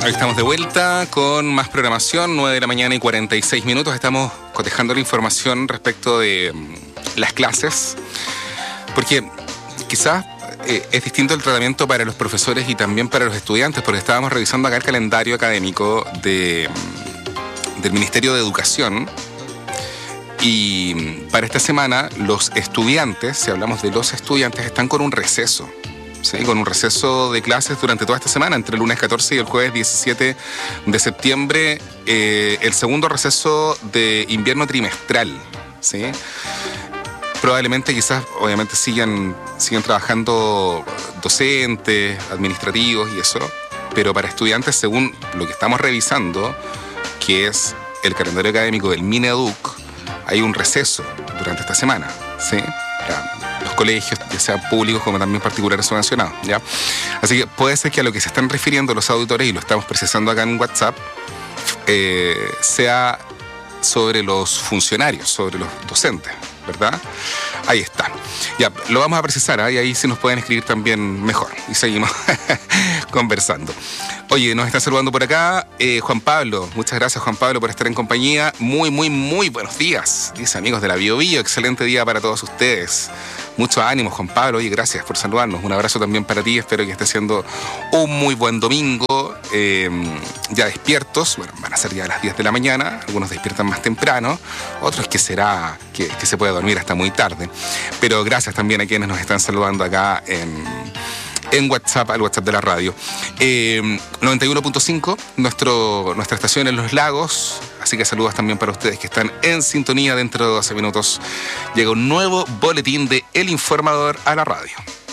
Ahí estamos de vuelta con más programación, 9 de la mañana y 46 minutos. Estamos cotejando la información respecto de las clases, porque quizás es distinto el tratamiento para los profesores y también para los estudiantes, porque estábamos revisando acá el calendario académico del Ministerio de Educación. Y para esta semana los estudiantes, si hablamos de los estudiantes, están con un receso. Sí, con un receso de clases durante toda esta semana, entre el lunes 14 y el jueves 17 de septiembre, el segundo receso de invierno trimestral, ¿sí? Probablemente, quizás, obviamente sigan trabajando docentes, administrativos y eso, pero para estudiantes, según lo que estamos revisando, que es el calendario académico del Mineduc, hay un receso durante esta semana, ¿sí? Los colegios, ya sean públicos como también particulares subvencionados, ¿ya? Así que puede ser que a lo que se están refiriendo los auditores, y lo estamos precisando acá en WhatsApp, sea sobre los funcionarios, sobre los docentes, ¿verdad? Ahí está. Ya, lo vamos a precisar, ¿eh? Y ahí sí nos pueden escribir también mejor. Y seguimos conversando. Oye, nos están saludando por acá Juan Pablo. Muchas gracias, Juan Pablo, por estar en compañía. Muy buenos días. Dice, amigos de la Bio Bio, excelente día para todos ustedes. Mucho ánimo, Juan Pablo. Oye, gracias por saludarnos. Un abrazo también para ti. Espero que esté siendo un muy buen domingo. Ya despiertos. Bueno, van a ser ya a las 10 de la mañana. Algunos despiertan más temprano. Otros que será que se puede dormir hasta muy tarde. Pero gracias también a quienes nos están saludando acá en WhatsApp, al WhatsApp de la radio. 91.5, nuestra estación en Los Lagos. Así que saludos también para ustedes que están en sintonía. Dentro de 12 minutos llega un nuevo boletín de El Informador a la radio.